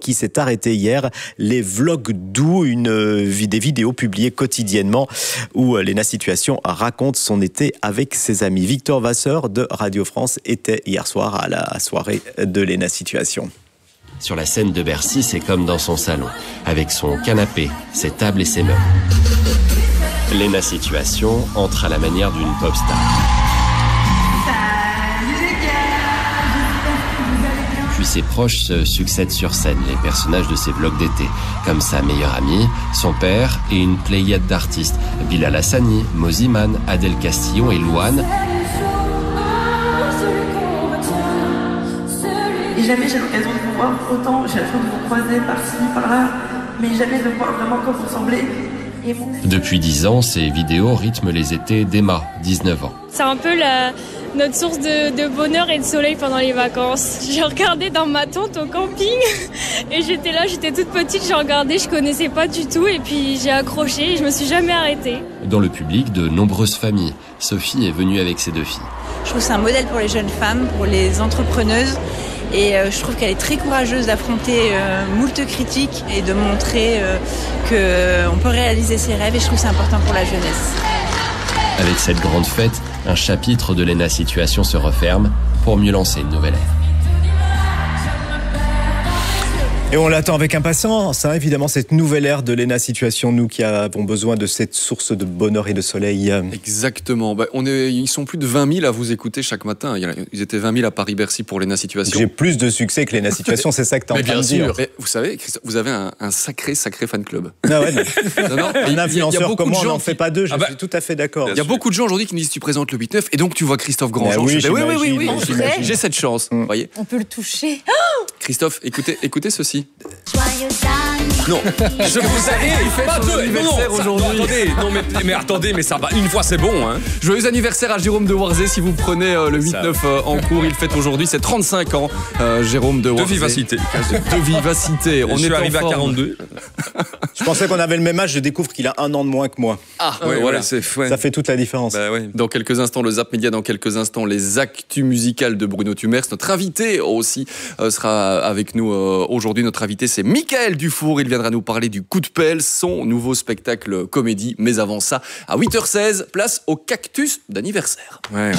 qui s'est arrêté hier. Les vlogs doux, des vidéos publiées quotidiennement où Léna Situation raconte son été avec ses amis. Victor Vasseur de Radio France était hier soir à la soirée de Léna Situation. Sur la scène de Bercy, c'est comme dans son salon, avec son canapé, ses tables et ses meubles. Léna Situation entre à la manière d'une pop star. Puis ses proches se succèdent sur scène, les personnages de ses vlogs d'été, comme sa meilleure amie, son père et une pléiade d'artistes, Bilal Hassani, Moziman, Adèle Castillon et Louane. Et jamais j'ai l'occasion de vous voir autant, j'ai la chance de vous croiser par-ci, par-là, mais jamais de voir vraiment comme vous semblez. Depuis 10 ans, ces vidéos rythment les étés d'Emma, 19 ans. C'est un peu notre source de bonheur et de soleil pendant les vacances. J'ai regardé dans ma tente au camping et j'étais toute petite, j'ai regardé, je connaissais pas du tout et puis j'ai accroché et je me suis jamais arrêtée. Dans le public, de nombreuses familles. Sophie est venue avec ses 2 filles. Je trouve que c'est un modèle pour les jeunes femmes, pour les entrepreneuses. Et je trouve qu'elle est très courageuse d'affronter moult critiques et de montrer qu'on peut réaliser ses rêves. Et je trouve que c'est important pour la jeunesse. Avec cette grande fête, un chapitre de Léna Situation se referme pour mieux lancer une nouvelle ère. Et on l'attend avec impatience, évidemment, cette nouvelle ère de Léna Situation, nous qui avons besoin de cette source de bonheur et de soleil. Exactement. Ils sont plus de 20 000 à vous écouter chaque matin. Ils étaient 20 000 à Paris-Bercy pour Léna Situation. J'ai plus de succès que Léna Situation, c'est ça que tu es en train de dire. Mais vous savez, Christophe, vous avez un sacré fan club. Ah ouais, non. Un influenceur comme moi, on n'en fait pas deux, je suis tout à fait d'accord. Il y a beaucoup de gens aujourd'hui qui me disent tu présentes le 8-9 et donc tu vois Christophe Grandjean. Oui, j'ai cette chance. Voyez. On peut le toucher. Christophe, écoutez ceci. Non, je vous ai pas deux aujourd'hui. Non, attendez, mais ça va. Une fois, c'est bon. Hein. Joyeux anniversaire à Jérôme de Warzé. Si vous prenez le 8-9 en cours, il fête aujourd'hui ses 35 ans. Jérôme de Warzé. De vivacité. De vivacité. On est arrivé à 42. Je pensais qu'on avait le même âge. Je découvre qu'il a 1 an de moins que moi. Ah, ouais, voilà. Ça fait toute la différence. Bah, ouais. Dans quelques instants, le Zap Média. Dans quelques instants, les actus musicales de Bruno Tumers. Notre invité aussi sera avec nous aujourd'hui. Notre invité, c'est Michael Dufour. Il viendra nous parler du Coup de pelle, son nouveau spectacle comédie. Mais avant ça, à 8h16, place au cactus d'anniversaire. Ouais.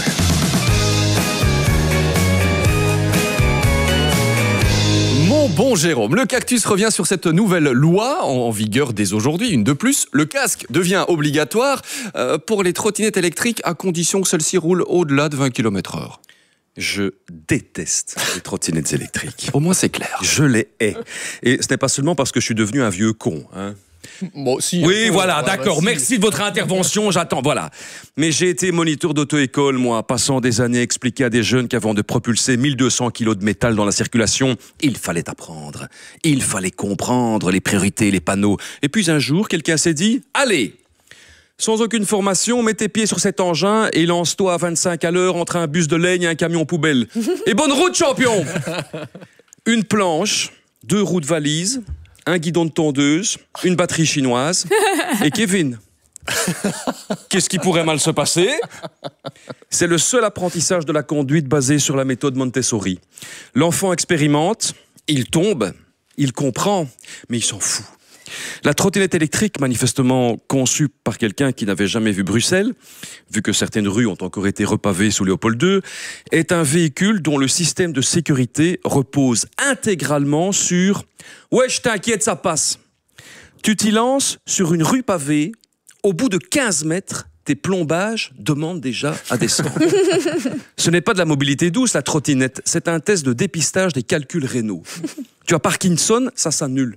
Mon bon Jérôme, le cactus revient sur cette nouvelle loi en vigueur dès aujourd'hui, une de plus. Le casque devient obligatoire pour les trottinettes électriques à condition que celles-ci roulent au-delà de 20 km/h. Je déteste les trottinettes électriques. Au moins, c'est clair. Je les hais. Et ce n'est pas seulement parce que je suis devenu un vieux con. Hein. Bon, si, oui, voilà, d'accord. Merci de votre intervention, j'attends, voilà. Mais j'ai été moniteur d'auto-école, moi, passant des années à expliquer à des jeunes qu'avant de propulser 1200 kilos de métal dans la circulation, il fallait apprendre. Il fallait comprendre les priorités, les panneaux. Et puis un jour, quelqu'un s'est dit « Allez !» Sans aucune formation, mets tes pieds sur cet engin et lance-toi à 25 à l'heure entre un bus de laine et un camion poubelle. Et bonne route, champion! Une planche, 2 roues de valise, un guidon de tondeuse, une batterie chinoise et Kevin. Qu'est-ce qui pourrait mal se passer? C'est le seul apprentissage de la conduite basé sur la méthode Montessori. L'enfant expérimente, il tombe, il comprend, mais il s'en fout. La trottinette électrique, manifestement conçue par quelqu'un qui n'avait jamais vu Bruxelles, vu que certaines rues ont encore été repavées sous Léopold II, est un véhicule dont le système de sécurité repose intégralement sur « Ouais, je t'inquiète, ça passe ». Tu t'y lances sur une rue pavée, au bout de 15 mètres, tes plombages demandent déjà à descendre. Ce n'est pas de la mobilité douce, la trottinette, c'est un test de dépistage des calculs rénaux. Tu as Parkinson, ça s'annule.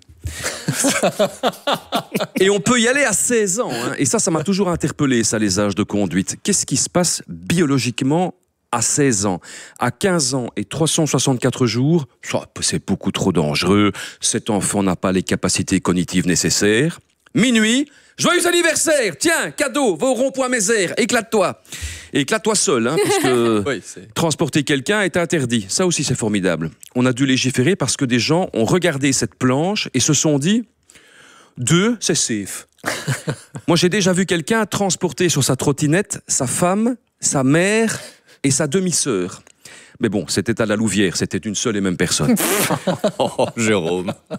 Et on peut y aller à 16 ans. Hein. Et ça m'a toujours interpellé, ça, les âges de conduite. Qu'est-ce qui se passe biologiquement à 16 ans? À 15 ans et 364 jours, c'est beaucoup trop dangereux. Cet enfant n'a pas les capacités cognitives nécessaires. Minuit, joyeux anniversaire! Tiens, cadeau, va au rond-point Mézère, éclate-toi. Et éclate-toi seul, hein, parce que transporter quelqu'un est interdit. Ça aussi, c'est formidable. On a dû légiférer parce que des gens ont regardé cette planche et se sont dit « 2, c'est safe ». Moi, j'ai déjà vu quelqu'un transporter sur sa trottinette sa femme, sa mère et sa demi-sœur. Mais bon, c'était à la Louvière, c'était une seule et même personne. Oh, Jérôme.